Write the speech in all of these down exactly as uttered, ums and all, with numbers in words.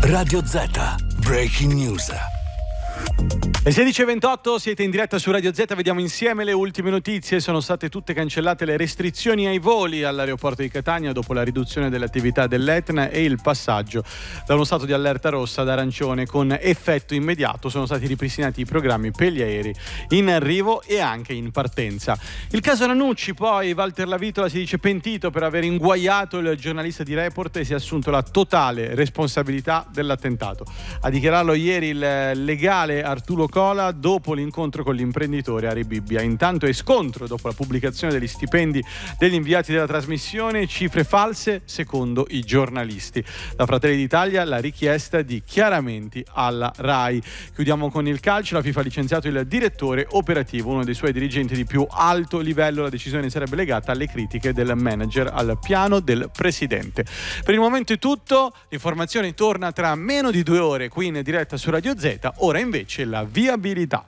Radio Z, Breaking News. Le sedici e ventotto, siete in diretta su Radio Z, vediamo insieme le ultime notizie. Sono state tutte cancellate le restrizioni ai voli all'aeroporto di Catania dopo la riduzione delle attività dell'Etna e il passaggio da uno stato di allerta rossa ad arancione con effetto immediato. Sono stati ripristinati i programmi per gli aerei in arrivo e anche in partenza. Il caso Ranucci, poi Walter Lavitola si dice pentito per aver inguaiato il giornalista di Report e si è assunto la totale responsabilità dell'attentato. A dichiararlo ieri il legale Arturo Cola dopo l'incontro con l'imprenditore Ari Bibbia. Intanto è scontro dopo la pubblicazione degli stipendi degli inviati della trasmissione, cifre false secondo i giornalisti. Da Fratelli d'Italia la richiesta di chiarimenti alla RAI. Chiudiamo con il calcio. La FIFA ha licenziato il direttore operativo, uno dei suoi dirigenti di più alto livello. La decisione sarebbe legata alle critiche del manager al piano del presidente. Per il momento è tutto, l'informazione torna tra meno di due ore qui in diretta su Radio Z. Ora invece la viabilità.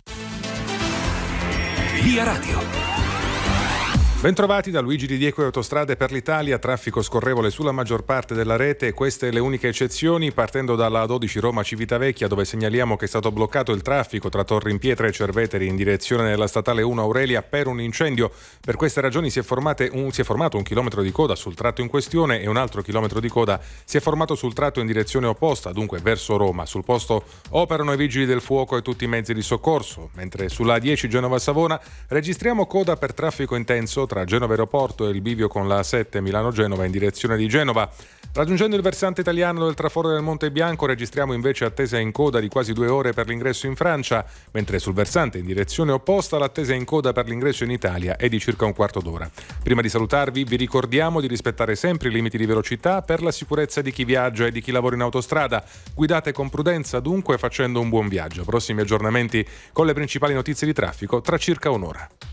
Via Radio. Bentrovati da Luigi Di Diego e Autostrade per l'Italia. Traffico scorrevole sulla maggior parte della rete, queste le uniche eccezioni, partendo dalla dodici Roma Civitavecchia, dove segnaliamo che è stato bloccato il traffico tra Torre in Pietra e Cerveteri in direzione della statale uno Aurelia per un incendio. Per queste ragioni si è, formate un, si è formato un chilometro di coda sul tratto in questione e un altro chilometro di coda si è formato sul tratto in direzione opposta, dunque verso Roma. Sul posto operano i vigili del fuoco e tutti i mezzi di soccorso, mentre sulla A dieci Genova-Savona registriamo coda per traffico intenso tra Genova Aeroporto e il bivio con la A sette Milano-Genova in direzione di Genova. Raggiungendo il versante italiano del traforo del Monte Bianco registriamo invece attesa in coda di quasi due ore per l'ingresso in Francia, mentre sul versante in direzione opposta l'attesa in coda per l'ingresso in Italia è di circa un quarto d'ora. Prima di salutarvi vi ricordiamo di rispettare sempre i limiti di velocità per la sicurezza di chi viaggia e di chi lavora in autostrada. Guidate con prudenza dunque, facendo un buon viaggio. Prossimi aggiornamenti con le principali notizie di traffico tra circa un'ora.